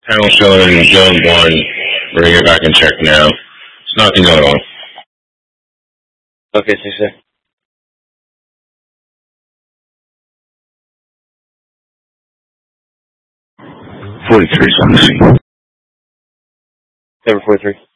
Panel showing zone 1. Bring it back and check now. It's nothing going on. Okay, 6. 43's on the scene. Cover 43.